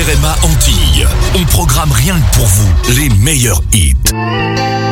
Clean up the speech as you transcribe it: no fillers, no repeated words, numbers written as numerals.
RMA Antilles. On programme rien que pour vous les meilleurs hits.